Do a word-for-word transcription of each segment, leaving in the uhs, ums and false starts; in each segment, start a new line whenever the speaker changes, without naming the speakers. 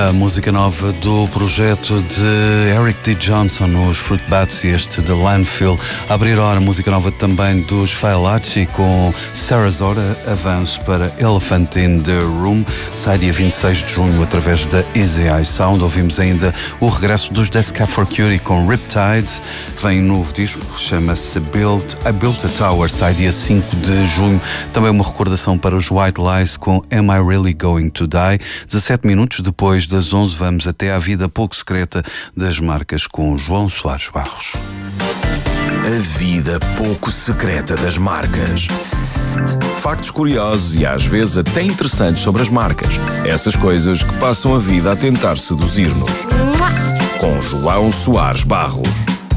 A música nova do projeto de Eric D. Johnson, os Fruit Bats, e este The Landfill. A abrir a hora, música nova também dos Failacci com Sarah Zora, avanço para Elephant in the Room. Sai dia vinte e seis de junho através da Easy Eye Sound. Ouvimos ainda o regresso dos Death Cab for Cutie com Riptides. Vem um novo disco, chama-se Built, I Built a Tower, sai dia cinco de junho. Também uma recordação para os White Lies com Am I Really Going to Die? dezassete minutos depois das onze, vamos até à vida pouco secreta das marcas com João Soares Barros.
A vida pouco secreta das marcas. Factos curiosos e às vezes até interessantes sobre as marcas. Essas coisas que passam a vida a tentar seduzir-nos. Com João Soares Barros.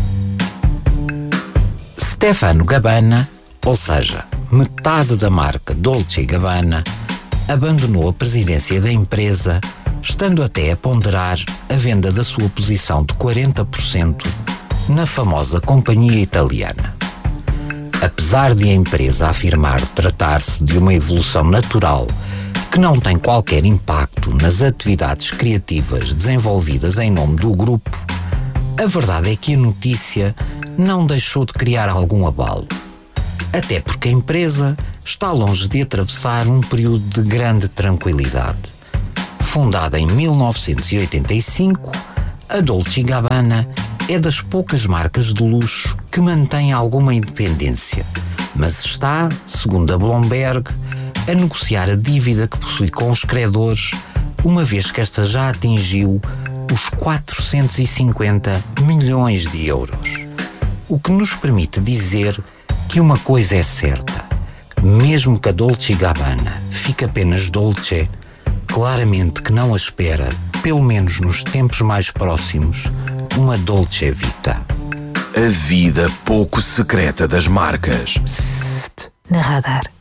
Stefano Gabbana, ou seja, metade da marca Dolce e Gabbana, abandonou a presidência da empresa, estando até a ponderar a venda da sua posição de quarenta por cento na famosa companhia italiana. Apesar de a empresa afirmar tratar-se de uma evolução natural que não tem qualquer impacto nas atividades criativas desenvolvidas em nome do grupo, a verdade é que a notícia não deixou de criar algum abalo. Até porque a empresa está longe de atravessar um período de grande tranquilidade. Fundada em mil novecentos e oitenta e cinco, a Dolce e Gabbana é das poucas marcas de luxo que mantém alguma independência, mas está, segundo a Bloomberg, a negociar a dívida que possui com os credores, uma vez que esta já atingiu os quatrocentos e cinquenta milhões de euros. O que nos permite dizer que uma coisa é certa: mesmo que a Dolce e Gabbana fique apenas Dolce, claramente que não a espera, pelo menos nos tempos mais próximos, uma Dolce Vita.
A vida pouco secreta das marcas.
Psst, na Radar.